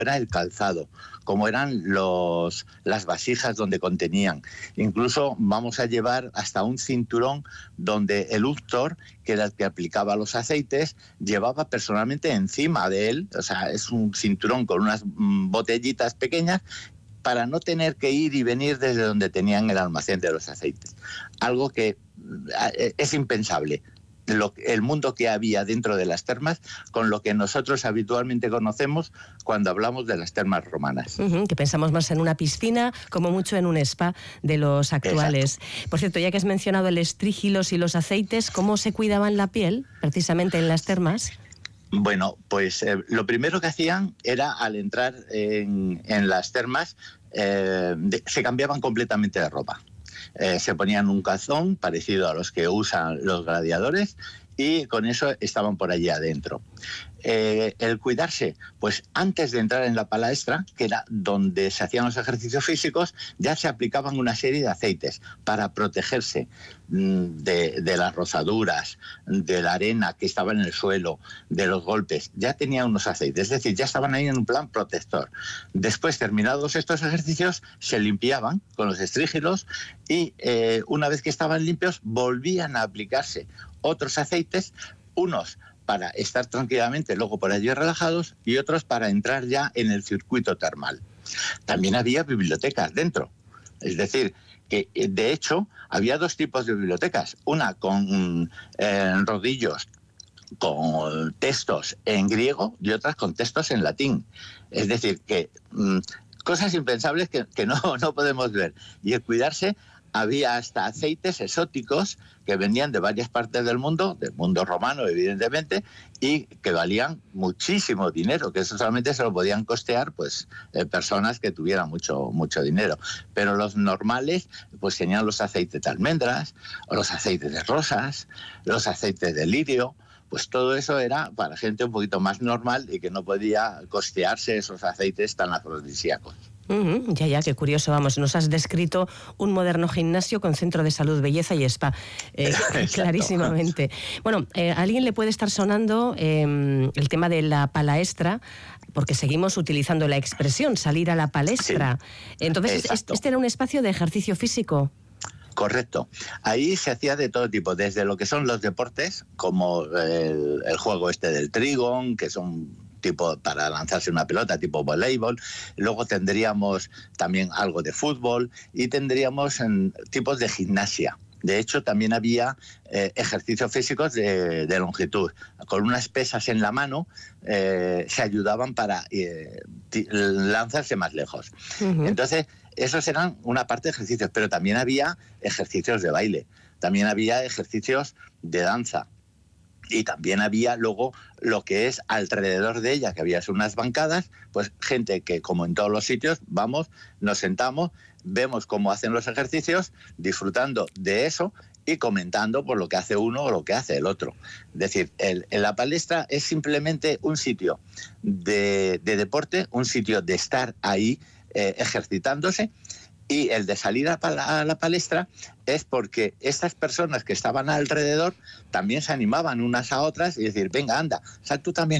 era el calzado, como eran las vasijas donde contenían. Incluso vamos a llevar hasta un cinturón donde el untor, que era el que aplicaba los aceites, llevaba personalmente encima de él, o sea, es un cinturón con unas botellitas pequeñas, para no tener que ir y venir desde donde tenían el almacén de los aceites. Algo que es impensable. El mundo que había dentro de las termas con lo que nosotros habitualmente conocemos cuando hablamos de las termas romanas. Que pensamos más en una piscina, como mucho en un spa de los actuales. Exacto. Por cierto, ya que has mencionado el estrígilos y los aceites, ¿cómo se cuidaban la piel precisamente en las termas? Bueno, pues lo primero que hacían era, al entrar en las termas, se cambiaban completamente de ropa. Se ponían un calzón parecido a los que usan los gladiadores y con eso estaban por allí adentro. El cuidarse, pues antes de entrar en la palestra, que era donde se hacían los ejercicios físicos, ya se aplicaban una serie de aceites para protegerse de las rozaduras, de la arena que estaba en el suelo, de los golpes. Ya tenían unos aceites, es decir, ya estaban ahí en un plan protector. Después, terminados estos ejercicios, se limpiaban con los estrígilos y una vez que estaban limpios, volvían a aplicarse otros aceites, unos para estar tranquilamente luego por allí relajados y otros para entrar ya en el circuito termal. También había bibliotecas dentro, es decir, que de hecho había dos tipos de bibliotecas, una con rodillos con textos en griego y otras con textos en latín. Es decir, que cosas impensables que no podemos ver. Y el cuidarse, había hasta aceites exóticos que venían de varias partes del mundo romano evidentemente, y que valían muchísimo dinero, que eso solamente se lo podían costear pues personas que tuvieran mucho dinero. Pero los normales pues tenían los aceites de almendras, o los aceites de rosas, los aceites de lirio. Pues todo eso era para gente un poquito más normal y que no podía costearse esos aceites tan afrodisíacos. Ya, qué curioso, vamos, nos has descrito un moderno gimnasio con centro de salud, belleza y spa, clarísimamente. Bueno, a alguien le puede estar sonando el tema de la palestra, porque seguimos utilizando la expresión salir a la palestra. Sí, entonces, ¿este era un espacio de ejercicio físico? Correcto. Ahí se hacía de todo tipo, desde lo que son los deportes, como el juego este del trigón, que son tipo para lanzarse una pelota, tipo voleibol. Luego tendríamos también algo de fútbol y tendríamos tipos de gimnasia. De hecho, también había ejercicios físicos de longitud. Con unas pesas en la mano se ayudaban para lanzarse más lejos. Entonces, esos eran una parte de ejercicios, pero también había ejercicios de baile, también había ejercicios de danza. Y también había luego lo que es alrededor de ella, que había unas bancadas, pues gente que, como en todos los sitios, vamos, nos sentamos, vemos cómo hacen los ejercicios, disfrutando de eso y comentando por lo que hace uno o lo que hace el otro. Es decir, la palestra es simplemente un sitio de deporte, un sitio de estar ahí ejercitándose. Y el de salir a la palestra es porque estas personas que estaban alrededor también se animaban unas a otras y decir, venga, anda, sal tú también